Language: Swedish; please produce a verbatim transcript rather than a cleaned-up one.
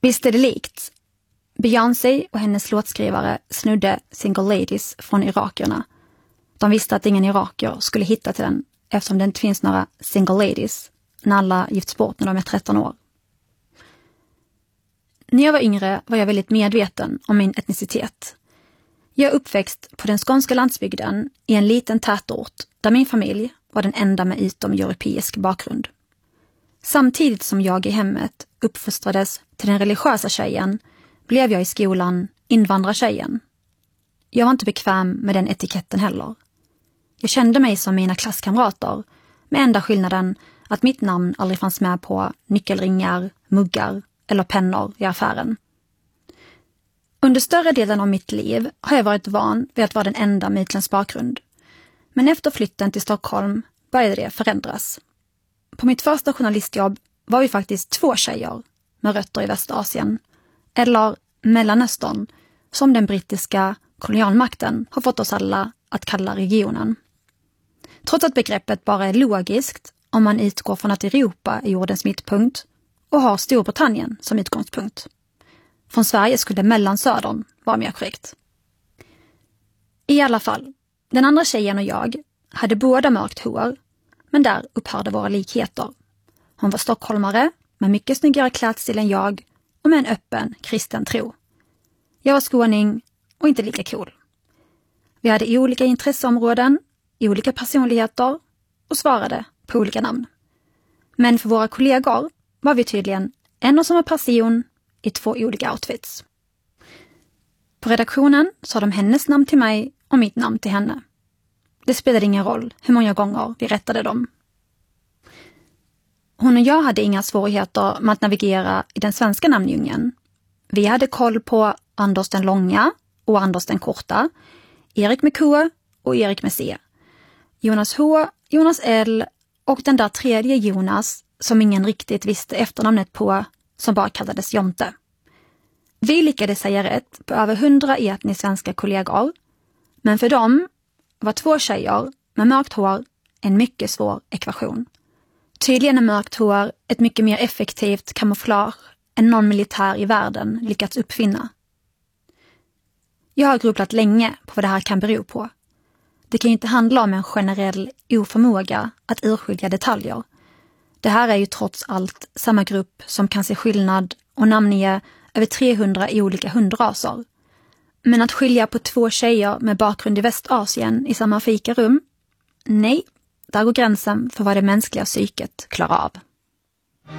Visst är det likt. Beyoncé och hennes låtskrivare snudde Single Ladies från irakierna. De visste att ingen irakier skulle hitta till den eftersom det inte finns några single ladies när alla gifts bort när de är tretton år. När jag var yngre var jag väldigt medveten om min etnicitet. Jag är uppväxt på den skånska landsbygden i en liten tätort där min familj var den enda med utom europeisk bakgrund. Samtidigt som jag i hemmet uppfostrades till den religiösa tjejen blev jag i skolan invandrartjejen. Jag var inte bekväm med den etiketten heller. Jag kände mig som mina klasskamrater, med enda skillnaden att mitt namn aldrig fanns med på nyckelringar, muggar eller pennor i affären. Under större delen av mitt liv har jag varit van vid att vara den enda med utländsk bakgrund. Men efter flytten till Stockholm började det förändras. På mitt första journalistjobb var vi faktiskt två tjejer med rötter i Västasien, eller Mellanöstern, som den brittiska kolonialmakten har fått oss alla att kalla regionen. Trots att begreppet bara är logiskt om man utgår från att Europa är jordens mittpunkt och har Storbritannien som utgångspunkt. Från Sverige skulle Mellansödern vara mer korrekt. I alla fall, den andra tjejen och jag hade båda mörkt hår, men där upphörde våra likheter. Hon var stockholmare med mycket snyggare klädstil än jag och med en öppen kristen tro. Jag var skåning och inte lika cool. Vi hade olika intresseområden, olika personligheter och svarade på olika namn. Men för våra kollegor var vi tydligen en och samma person i två olika outfits. På redaktionen sa de hennes namn till mig och mitt namn till henne. Det spelade ingen roll hur många gånger vi rättade dem. Hon och jag hade inga svårigheter med att navigera i den svenska namndjungeln. Vi hade koll på Anders den långa och Anders den korta, Erik med K och Erik med C, Jonas H, Jonas L och den där tredje Jonas som ingen riktigt visste efternamnet på, som bara kallades Jonte. Vi lyckades säga rätt på över hundra etniskt svenska kollegor, men för dem var två tjejer med mörkt hår en mycket svår ekvation. Tydligen är mörkt hår ett mycket mer effektivt kamouflage än någon militär i världen lyckats uppfinna. Jag har grubblat länge på vad det här kan bero på. Det kan ju inte handla om en generell oförmåga att urskilja detaljer. Det här är ju trots allt samma grupp som kan se skillnad och namnge över trehundra olika hundraser. Men att skilja på två tjejer med bakgrund i Västasien i samma fikarum? Nej, där går gränsen för vad det mänskliga psyket klarar av.